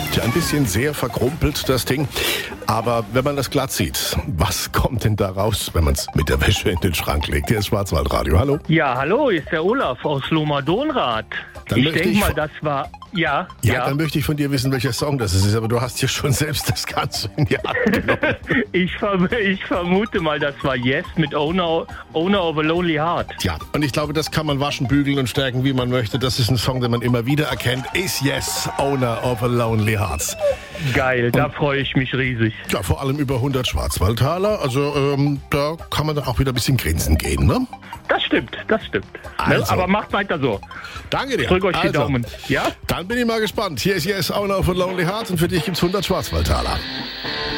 Tja, ein bisschen sehr verkrumpelt, das Ding. Aber wenn man das glatt sieht, was kommt denn da raus, wenn man es mit der Wäsche in den Schrank legt? Hier ist Schwarzwaldradio. Hallo? Ja, hallo, ist der Olaf aus Lohmer-Donrath. Ich denke mal, das war... Ja. Dann möchte ich von dir wissen, welcher Song das ist. Aber du hast hier schon selbst das Ganze in die Hand genommen. Ich vermute mal, das war Yes mit Owner of a Lonely Heart. Ja, und ich glaube, das kann man waschen, bügeln und stärken, wie man möchte. Das ist ein Song, den man immer wieder erkennt. Ist Yes, Owner of a Lonely Heart. Geil, da freue ich mich riesig. Ja, vor allem über 100 Schwarzwaldtaler. Also da kann man dann auch wieder ein bisschen grinsen gehen, ne? Das stimmt. Also. Aber macht weiter so. Danke dir. Drück euch die Daumen. Ja? Dann bin ich mal gespannt. Hier ist Yes, Owner of a Lonely Heart und für dich gibt's 100 Schwarzwaldtaler.